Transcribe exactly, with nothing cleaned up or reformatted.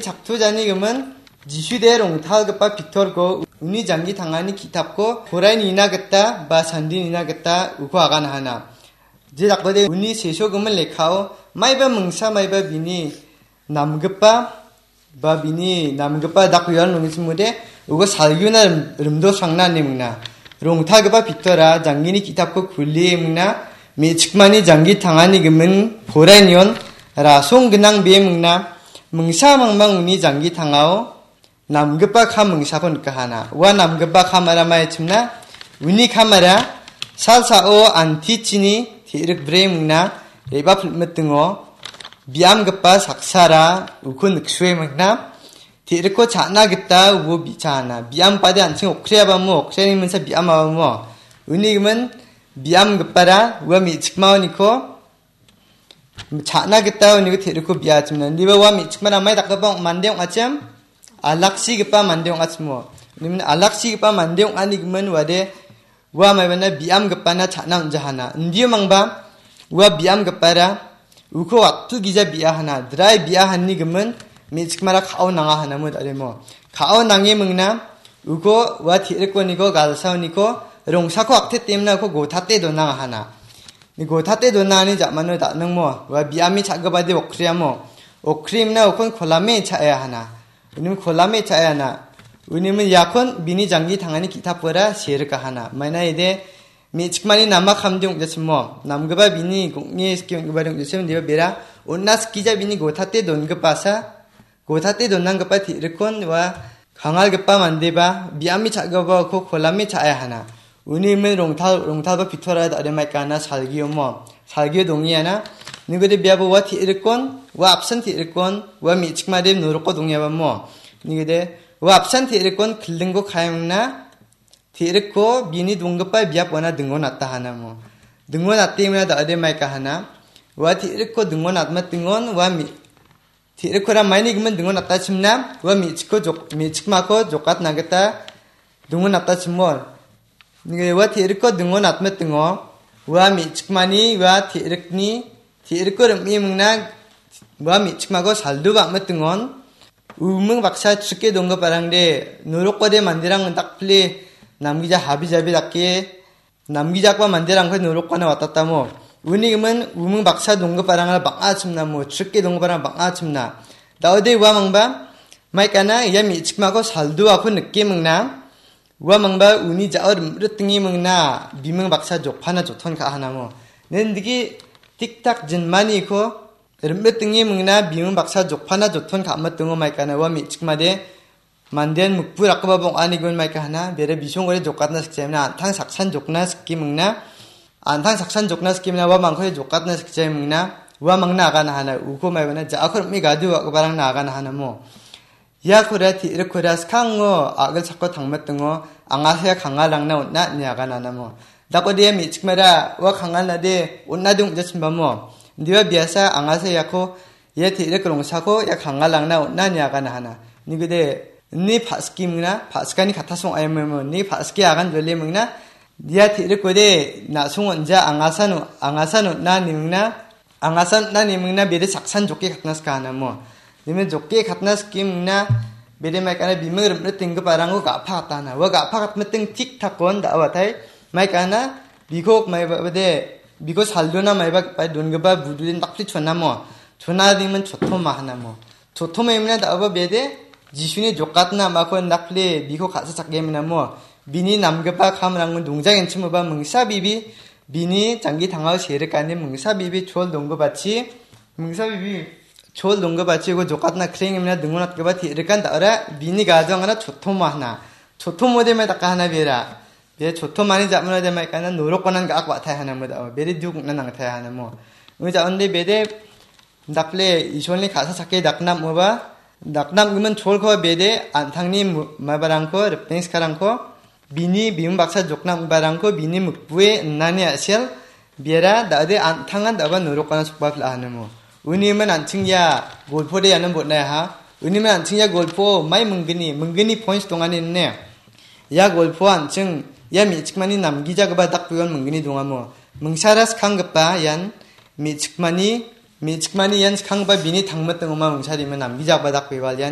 작투자니 그러면 지슈대 롱탈급바 비토르고 운이 장기 당하니 기탑고 보라인 이나겠다 바 산딘 이나겠다 우고 아간 하나 제 작거대 운이 세쇼금을 레카오 마이바 멍사 마이바 비니 남급바 바 비니 남급바 닥위안 롱이스무데 우고 살규나 름도 상나니 뭉나 롱탈급바 비토라 장기니 기탑고 굴리에 뭉나 미측만이 장기 당하니 그면 보라인이온 라송 근ang 비에 뭉나 멍사 망망 운이 장기 당하오 남급바 카 멍사본 까하나 와 남급바 카마라 마이침나 운이 카마라 살사오 안티치니 티르 브레임나 레바 풀메등어 비암급바 sak사라 우군 늑수에 먹나 티르코 자나겠다 우고 비자나 비암바데 안칭 옥크레아바모 옥크레니면서 비암아바모 운이금은 비암급바라 우와 미측마오니코 자나겠다 운이고 티르코 비아침나 니바와 미측마나 마이 닥가방 만대용 아침 알락시 그빠 만대용 아츠모 니면 알락시 그빠 만대용 아니 그면 와데 와 마이바나 비암 그빠나 차나 운자 하나 인디오 망바 와 비암 그빠라 우코 왁투 기자 비아 하나 드라이 비아 한니 그면 미츠마라 카오 나가 하나 뭐 다레모 카오 나게 먹나 우코 와 티르코니고 갈사오니고 롱사코 악테 때문에 고 고타떼도 나가 하나 니 고타떼도 나니 자만을 다는 뭐와 비암이 작업하데 옥크리아모 옥크림나 옥콘 콜라메 차야 하나 우니면 콜라메 차야나 우니면 야콘 비니 장기 당하니 기타보라 시에르까 하나 마이나 이데 미측만이 남마 감정 자스모 남그바 비니 공예 스키온 그바령 주세요 니바 베라 온나스 기자 비니 고타떼 돈급바사 고타떼 돈난급바 티르콘 와 강할 급바 만데바 미암미 차가바 고 콜라메 차야 하나 우니면 롱탈 롱탈바 비토라 다레마이까나 살기요모 살기요 동이야나 니거데 비아보와 티르콘 와 앞선 티르콘 와 미측마데 노르코 동야바모 니거데 와 앞선 티르콘 글등고 가용나 티르코 비니 동급바 비아보나 등고 났다 하나모 등고 났대면 다데 마이까 하나 와 티르코 등고 났마 등건 와 미 티르코라 마이니 그면 등고 났다 침나 와 미측코 족 미측마코 족갓 나겠다 등고 났다 침몰 니거데 와 티르코 등고 났마 등고 와 미측마니 와 티르크니 티르코름 이문나 와 미측마고 살두바 맞등원 우문 박사 죽게 동거 바랑데 노력거대 만들랑 딱플리 남기자 합의자비 닥게 남기자과 만들랑 그 노력과나 왔다다모 우니금은 우문 박사 동거 바랑을 막아침나 뭐 죽게 동거 바랑 막아침나 나어데 와 망바 마이까나 야 미측마고 살두와 그 느낌은나 와 망바 우니 자얼 르등이 먹나 비문 박사 족파나 좋던 가 하나모 nen디기 틱탁 진만이 코 름메등이 뭉나 비문 박사 족파나 좋던 감마등어 마이까나 와 미측마데 만덴 묵부 라까바봉 아니군 마이까 하나 베레 비숑거리 족갓나 스키나 안탕 삭산 족나 스키 뭉나 안탕 삭산 족나 스키나 와 망코에 족갓나 스키 뭉나 와 망나 아가나 하나 우고 마이바나 자아코르 미가두 와바랑 나가나 하나 뭐 야코라 티르코라 스캉어 악을 찾고 당마등어 앙아세야 강아랑나 온나 니아가나 뭐 다코디에 미측마라 와 강한나데 온나둥 자침바모 니와 비아사 앙아세 야코 예 티르크 롱사코 야 강갈랑나 온나냐가나 하나 니그데 니 파스키므나 파스카니 카타송 아이메모 니 파스키 아간 졸레므나 니야 티르코데 나송 언자 앙아사노 앙아사노 나니므나 앙아산 나니므나 베데 작산 좋게 갖나스카 하나모 니면 좋게 갖나스키므나 베데 마이카나 비므르르 띵거 바랑고 가파갔다나 와 가파갔면 띵 틱탁건 다와타이 마이카나 비곡 마이바데 비고 살도나 마이바 빠이 돈거바 부두린 딱지 촌나모 촌나디면 좋토마 하나모 좋토메면 다바 베데 지슈니 족갓나 마코 낙플레 비고 가서 작게면나모 비니 남거바 카므랑은 동장엔 치모바 멍사비비 비니 장기 당하고 세르까니 멍사비비 졸 동거바치 멍사비비 졸 동거바치고 족갓나 크랭이면 등원학거바 티르간 다라 비니 가정하나 좋토마 하나 좋토모데메 닦아 하나 베라 예, 좋토만이 잡으나 되마이까는 노력권한 거 아까 타야 하는 거다. 베리 두국난 안 타야 하는 뭐. 의자 언데 베데 닥레 이촌리 가서 찾게 닥남 뭐바 닥남 그러면 좋을 거 베데 안탕니 마바랑코 르펜스카랑코 비니 비움 박사 족남 바랑코 비니 묵부에 나니 아실 비에라 다데 안탕한 다바 노력권한 속바플 하는 뭐. 은이면 안칭야 골포데 야는 못나야 하. 은이면 안칭야 골포 마이 멍근이 멍근이 포인트 동안에 있네. 야 골포 안칭 야 미측만이 남기자그바 닥부연 멍근이 동아모 멍사라스 캉급바 얀 미측만이 미측만이 얀 캉바 비니 당መስ등 오마 멍사리면 남기자그바 닥부연